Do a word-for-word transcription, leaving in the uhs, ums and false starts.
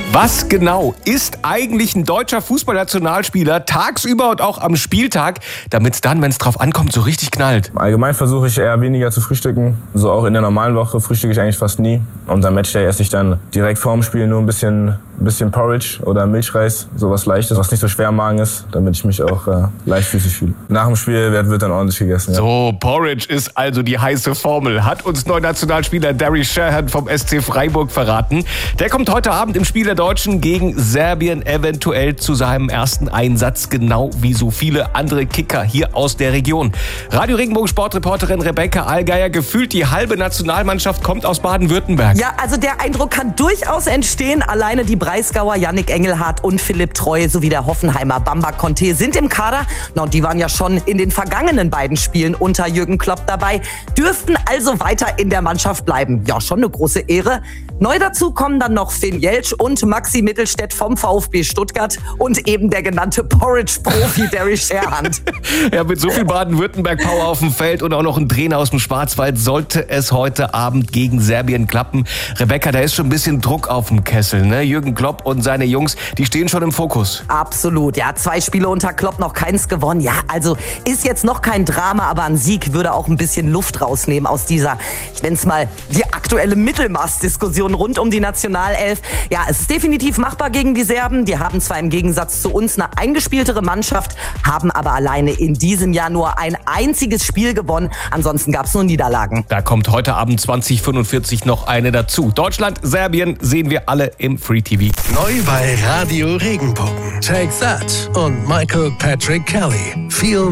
Was genau ist eigentlich ein deutscher Fußballnationalspieler tagsüber und auch am Spieltag, damit es dann, wenn es drauf ankommt, so richtig knallt? Allgemein versuche ich eher weniger zu frühstücken. So auch in der normalen Woche frühstücke ich eigentlich fast nie. Und am Matchday esse ich dann direkt vorm Spiel nur ein bisschen, ein bisschen Porridge oder Milchreis, sowas Leichtes, was nicht so schwer im Magen ist, damit ich mich auch äh, leichtfüßig fühle. Nach dem Spiel wird, wird dann ordentlich gegessen. Ja. So, Porridge ist also die heiße Formel, hat uns Neunationalspieler Darry Sherhan vom S C Freiburg verraten. Der kommt heute Abend im Spiel der Deutschen gegen Serbien eventuell zu seinem ersten Einsatz, genau wie so viele andere Kicker hier aus der Region. Radio Regenbogen Sportreporterin Rebecca Allgeier, gefühlt die halbe Nationalmannschaft kommt aus Baden-Württemberg. Ja, also der Eindruck kann durchaus entstehen. Alleine die Breisgauer Yannick Engelhardt und Philipp Treu sowie der Hoffenheimer Bamba Conte sind im Kader. Na, und die waren ja schon in den vergangenen beiden Spielen unter Jürgen Klopp dabei, dürften also weiter in der Mannschaft bleiben. Ja, schon eine große Ehre. Neu dazu kommen dann noch Finn Jeltsch und Maxi Mittelstädt vom VfB Stuttgart und eben der genannte Porridge-Profi Darry Sherhan. Ja, mit so viel Baden-Württemberg-Power auf dem Feld und auch noch ein Trainer aus dem Schwarzwald sollte es heute Abend gegen Serbien klappen. Rebecca, da ist schon ein bisschen Druck auf dem Kessel, ne? Jürgen Klopp und seine Jungs, die stehen schon im Fokus. Absolut, ja, zwei Spiele unter Klopp, noch keins gewonnen. Ja, also ist jetzt noch kein Drama, aber ein Sieg würde auch ein bisschen Luft rausnehmen aus dieser, ich nenne es mal, die aktuelle Mittelmaßdiskussion rund um die Nationalelf. Ja, es ist definitiv machbar gegen die Serben. Die haben zwar im Gegensatz zu uns eine eingespieltere Mannschaft, haben aber alleine in diesem Jahr nur ein einziges Spiel gewonnen. Ansonsten gab es nur Niederlagen. Da kommt heute Abend zwanzig fünfundvierzig noch eine dazu. Deutschland, Serbien sehen wir alle im Free T V. Neu bei Radio Regenbogen. Take That und Michael Patrick Kelly. Viel